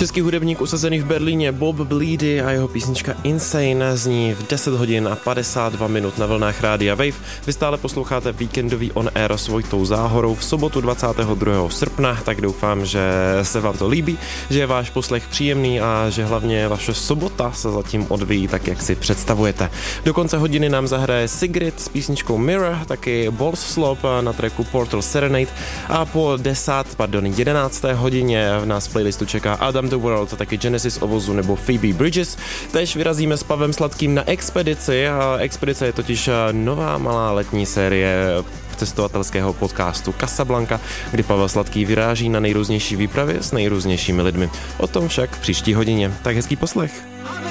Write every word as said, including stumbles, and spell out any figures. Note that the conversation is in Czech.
Český hudebník usazený v Berlíně Bob Bleedy a jeho písnička Insane zní v deset hodin a padesát dva minut na vlnách Rádia Wave. Vy stále posloucháte víkendový On Air s Vojtou Záhorou v sobotu dvacátého druhého srpna, tak doufám, že se vám to líbí, že je váš poslech příjemný a že hlavně vaše sobota se zatím odvíjí tak, jak si představujete. Do konce hodiny nám zahraje Sigrid s písničkou Mirror, taky Balls Slope na tracku Portal Serenade a po desát, pardon, jedenácté hodině v nás v playlistu čeká Adam the World a taky Genesis Ovozu nebo Phoebe Bridges. Tež vyrazíme s Pavem Sladkým na expedici a expedice je totiž nová malá letní série cestovatelského podcastu Casablanca, kdy Pavel Sladký vyráží na nejrůznější výpravy s nejrůznějšími lidmi. O tom však v příští hodině. Tak hezký poslech.